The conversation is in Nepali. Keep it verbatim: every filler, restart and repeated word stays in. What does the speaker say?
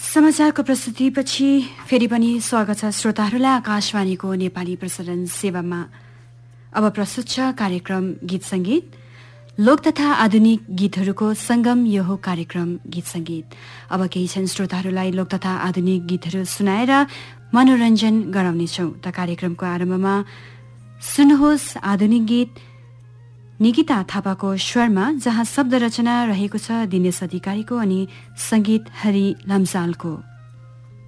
समाचारको प्रस्तुतिपछि फेरि पनि स्वागत छ श्रोताहरूलाई आकाशवाणीको नेपाली प्रसारण सेवामा। अब प्रस्तुत छ कार्यक्रम गीत संगीत। लोक तथा आधुनिक गीतहरूको संगम यो हो कार्यक्रम गीत संगीत। अब केही छन् श्रोताहरूलाई लोक तथा आधुनिक गीतहरू सुनाएर मनोरञ्जन गराउनेछौँ। त कार्यक्रमको आरम्भमा सुन्नुहोस् आधुनिक गीत निकिता थापाको स्वरमा, जहाँ शब्द रचना रहेको छ दिनेश अधिकारीको अनि संगीत हरि लम्सालको।